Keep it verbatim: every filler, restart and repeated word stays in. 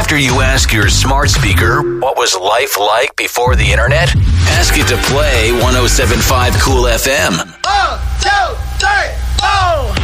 After you ask your smart speaker, what was life like before the internet? Ask it to play one oh seven point five Cool F M. One, two, three, four.